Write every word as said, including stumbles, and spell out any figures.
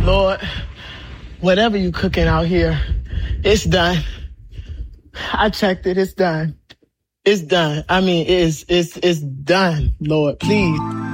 Lord, whatever you cooking out here, it's done. I checked it. It's done. It's done. I mean, it's, it's, it's done, Lord, please.